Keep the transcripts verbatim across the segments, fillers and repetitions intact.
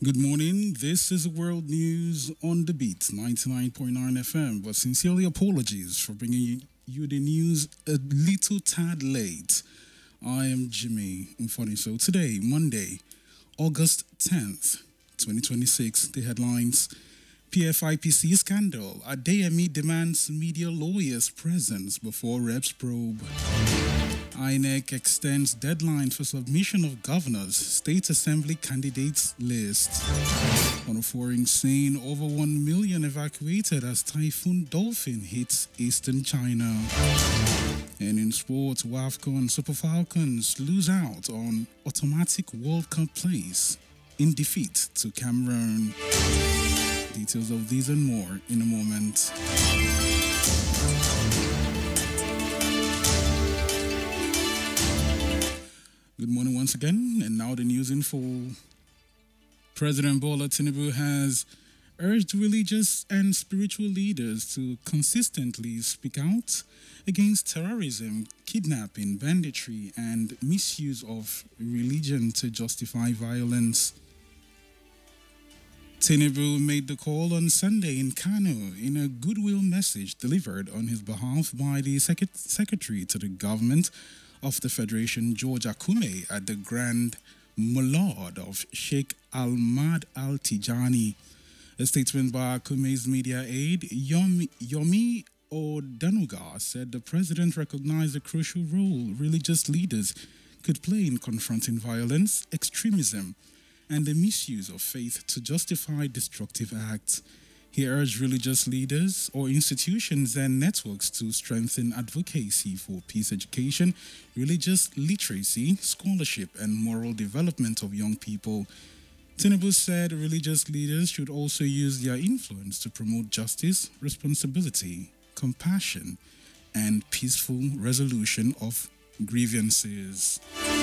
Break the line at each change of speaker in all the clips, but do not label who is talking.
Good morning. This is World News on the Beat, ninety-nine point nine F M. But sincerely apologies for bringing you, you the news a little tad late. I am Jimmy Mfoni. So today, Monday, August tenth, twenty twenty-six, the headlines: P F I P C scandal. Adeyemi demands media lawyers' presence before reps probe. I N E C extends deadline for submission of governors' state assembly candidates list. On a foreign scene, over one million evacuated as Typhoon Dolphin hits eastern China. And in sports, WAFCON Super Falcons lose out on automatic World Cup place in defeat to Cameroon. Details of these and more in a moment. Good morning once again, and now the news in full. President Bola Tinubu has urged religious and spiritual leaders to consistently speak out against terrorism, kidnapping, banditry, and misuse of religion to justify violence. Tinubu made the call on Sunday in Kano in a goodwill message delivered on his behalf by the Sec- Secretary to the Government of the Federation, George Akume, at the Grand Mulad of Sheikh Ahmad Al Tijani. A statement by Akume's media aide, Yomi, Yomi Odanuga, said the president recognized the crucial role religious leaders could play in confronting violence, extremism, and the misuse of faith to justify destructive acts. He urged religious leaders or institutions and networks to strengthen advocacy for peace education, religious literacy, scholarship, and moral development of young people. Tinubu said religious leaders should also use their influence to promote justice, responsibility, compassion, and peaceful resolution of grievances.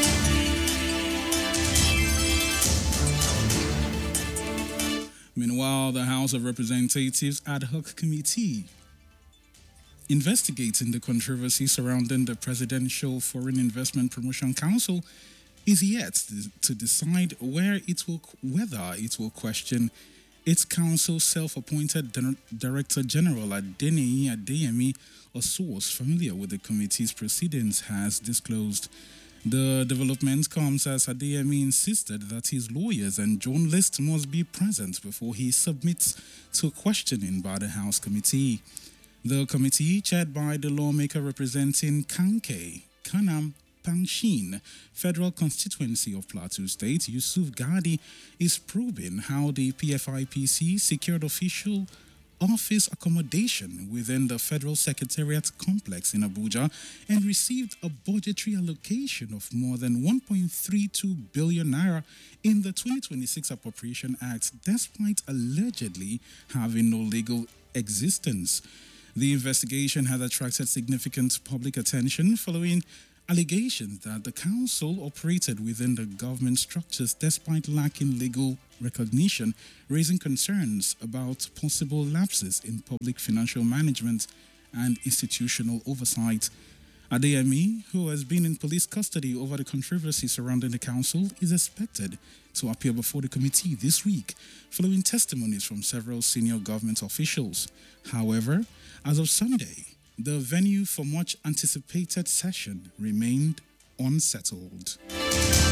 Meanwhile, the House of Representatives Ad Hoc Committee investigating the controversy surrounding the Presidential Foreign Investment Promotion Council is yet to decide where it will, whether it will question its council's self-appointed Director General Adeneye Adeyemi. A source familiar with the committee's proceedings has disclosed. The development comes as Adeyemi insisted that his lawyers and journalists must be present before he submits to questioning by the House Committee. The committee, chaired by the lawmaker representing Kanke, Kanam Pangshin, Federal Constituency of Plateau State, Yusuf Gadi, is probing how the P F I P C secured official office accommodation within the Federal Secretariat complex in Abuja and received a budgetary allocation of more than one point three two billion naira in the twenty twenty-six Appropriation Act, despite allegedly having no legal existence. The investigation has attracted significant public attention following allegations that the council operated within the government structures despite lacking legal recognition, raising concerns about possible lapses in public financial management and institutional oversight. Adeyemi, who has been in police custody over the controversy surrounding the council, is expected to appear before the committee this week, following testimonies from several senior government officials. However, as of Sunday, the venue for much anticipated session remained unsettled.